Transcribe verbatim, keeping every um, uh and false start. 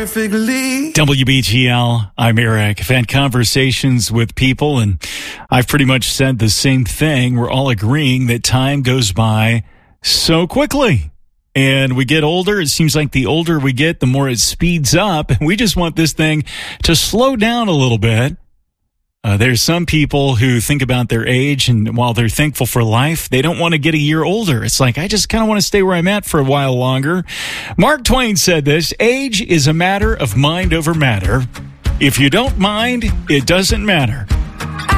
perfectly. W B G L, I'm Eric. I've had conversations with people, and I've pretty much said the same thing. We're all agreeing that time goes by so quickly. And we get older. It seems like the older we get, the more it speeds up. And we just want this thing to slow down a little bit. Uh, there's some people who think about their age, and while they're thankful for life, they don't want to get a year older. It's like, I just kind of want to stay where I'm at for a while longer. Mark Twain said this: age is a matter of mind over matter. If you don't mind, it doesn't matter.